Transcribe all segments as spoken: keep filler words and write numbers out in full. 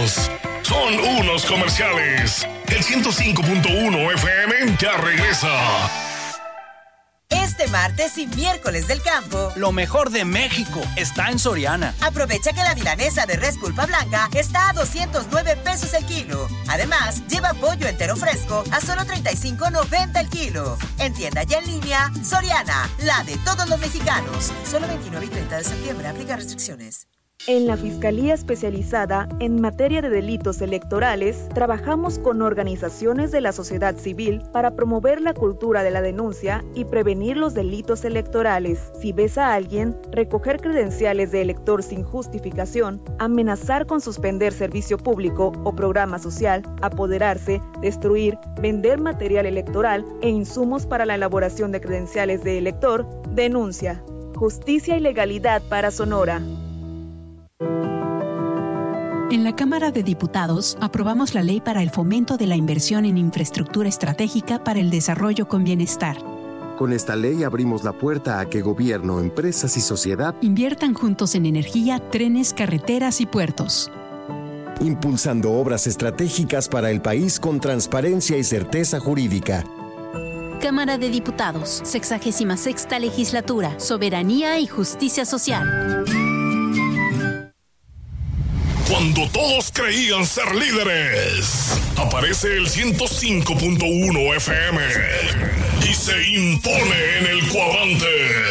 minutos. Son unos comerciales. El ciento cinco punto uno F M ya regresa. Este martes y miércoles del campo, lo mejor de México está en Soriana. Aprovecha que la milanesa de res pulpa blanca está a doscientos nueve pesos el kilo. Además, lleva pollo entero fresco a solo treinta y cinco noventa el kilo. En tienda y en línea, Soriana, la de todos los mexicanos. Solo veintinueve y treinta de septiembre, aplica restricciones. En la Fiscalía Especializada en Materia de Delitos Electorales, trabajamos con organizaciones de la sociedad civil para promover la cultura de la denuncia y prevenir los delitos electorales. Si ves a alguien recoger credenciales de elector sin justificación, amenazar con suspender servicio público o programa social, apoderarse, destruir, vender material electoral e insumos para la elaboración de credenciales de elector, denuncia. Justicia y legalidad para Sonora. En la Cámara de Diputados aprobamos la ley para el fomento de la inversión en infraestructura estratégica para el desarrollo con bienestar. Con esta ley abrimos la puerta a que gobierno, empresas y sociedad inviertan juntos en energía, trenes, carreteras y puertos. Impulsando obras estratégicas para el país con transparencia y certeza jurídica. Cámara de Diputados, sexagésima sexta legislatura, soberanía y justicia social. Cuando todos creían ser líderes, aparece el ciento cinco punto uno F M y se impone en el cuadrante.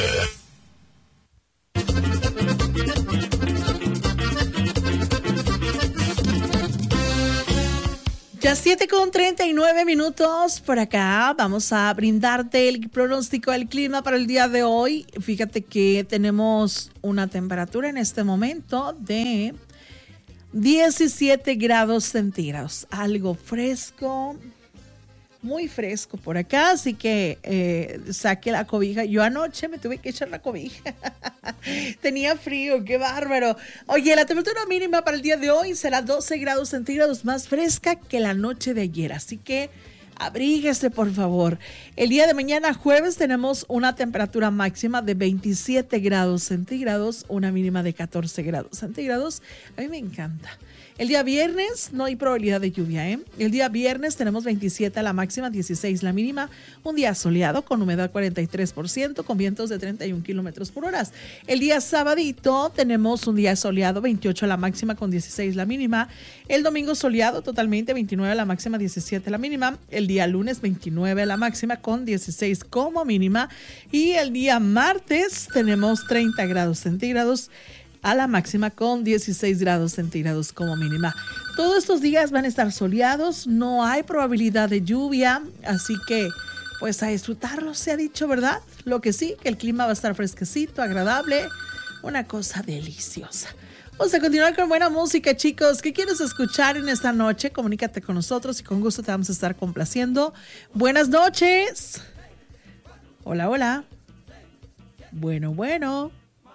Ya siete con treinta y nueve minutos por acá. Vamos a brindarte el pronóstico del clima para el día de hoy. Fíjate que tenemos una temperatura en este momento de diecisiete grados centígrados, algo fresco, muy fresco por acá, así que eh, saque la cobija. Yo anoche me tuve que echar la cobija, tenía frío, qué bárbaro. Oye, la temperatura mínima para el día de hoy será doce grados centígrados, más fresca que la noche de ayer, así que abríguese por favor. El día de mañana jueves tenemos una temperatura máxima de veintisiete grados centígrados, una mínima de catorce grados centígrados. A mí me encanta. El día viernes no hay probabilidad de lluvia, ¿eh? El día viernes tenemos veintisiete la máxima, dieciséis la mínima. Un día soleado con humedad cuarenta y tres por ciento, con vientos de treinta y un kilómetros por hora. El día sabadito tenemos un día soleado, veintiocho la máxima con dieciséis la mínima. El domingo soleado totalmente, veintinueve la máxima, diecisiete la mínima. El día lunes veintinueve la máxima con dieciséis como mínima. Y el día martes tenemos treinta grados centígrados a la máxima con dieciséis grados centígrados como mínima. Todos estos días van a estar soleados, no hay probabilidad de lluvia, así que pues a disfrutarlo se ha dicho, ¿verdad? Lo que sí, que el clima va a estar fresquecito, agradable, una cosa deliciosa. Vamos a continuar con buena música, chicos. ¿Qué quieres escuchar en esta noche? Comunícate con nosotros y con gusto te vamos a estar complaciendo. Buenas noches. Hola, hola. Bueno, bueno.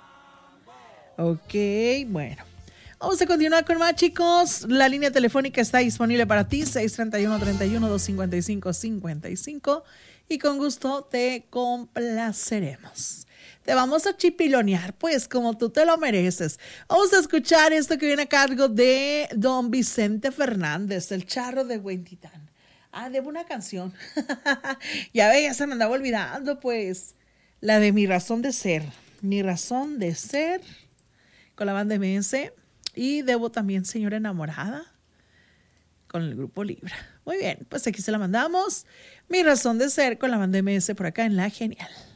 Ok, bueno. Vamos a continuar con más, chicos. La línea telefónica está disponible para ti, seis tres uno, tres uno, dos cinco cinco, cinco cinco. Y con gusto te complaceremos. Te vamos a chipilonear, pues, como tú te lo mereces. Vamos a escuchar esto que viene a cargo de don Vicente Fernández, el charro de Huentitán. Ah, debo una canción. Ya ve, ya se me andaba olvidando, pues. La de Mi Razón de Ser. Mi Razón de Ser, con la banda M S. Y debo también Señora Enamorada, con el grupo Libra. Muy bien, pues aquí se la mandamos. Mi Razón de Ser, con la banda M S por acá en La Genial.